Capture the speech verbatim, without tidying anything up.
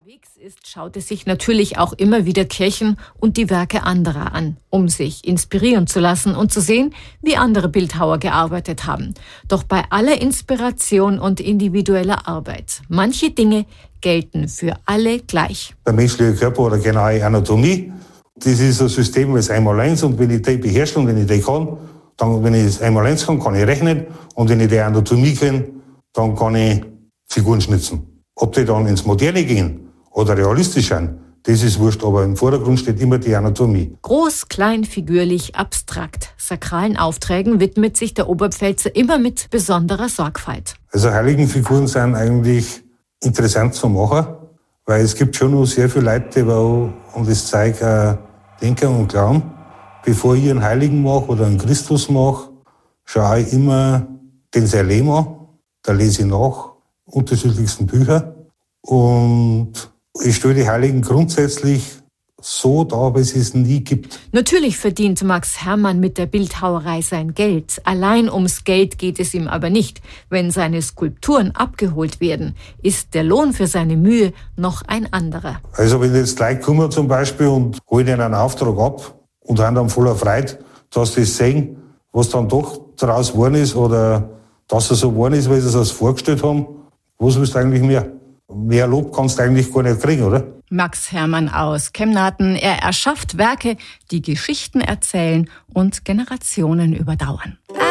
unterwegs ist, schaut es sich natürlich auch immer wieder Kirchen und die Werke anderer an, um sich inspirieren zu lassen und zu sehen, wie andere Bildhauer gearbeitet haben. Doch bei aller Inspiration und individueller Arbeit, manche Dinge gelten für alle gleich. Der menschliche Körper oder genaue Anatomie, das ist ein System, das einmal eins, und wenn ich die beherrsche und wenn ich die kann, dann, wenn ich es einmal eins kann, kann ich rechnen, und wenn ich die Anatomie kenne, dann kann ich Figuren schnitzen. Ob die dann ins Moderne gehen oder realistisch sind, das ist wurscht, aber im Vordergrund steht immer die Anatomie. Groß, klein, figürlich, abstrakt. Sakralen Aufträgen widmet sich der Oberpfälzer immer mit besonderer Sorgfalt. Also Heiligenfiguren sind eigentlich interessant zu machen, weil es gibt schon noch sehr viele Leute, die auch an das Zeug äh, denken und glauben. Bevor ich einen Heiligen mache oder einen Christus mache, schaue ich immer den sein Leben an. Da lese ich nach unterschiedlichsten Bücher. Und ich stelle die Heiligen grundsätzlich so dar, wie es es nie gibt. Natürlich verdient Max Herrmann mit der Bildhauerei sein Geld. Allein ums Geld geht es ihm aber nicht. Wenn seine Skulpturen abgeholt werden, ist der Lohn für seine Mühe noch ein anderer. Also wenn jetzt Leute kommen zum Beispiel und holen ihnen einen Auftrag ab und haben dann voller Freude, dass sie das sehen, was dann doch daraus geworden ist oder dass er so geworden ist, weil sie es sich vorgestellt haben, was willst du eigentlich mehr? Mehr Lob kannst du eigentlich gar nicht kriegen, oder? Max Herrmann aus Kemnaten. Er erschafft Werke, die Geschichten erzählen und Generationen überdauern.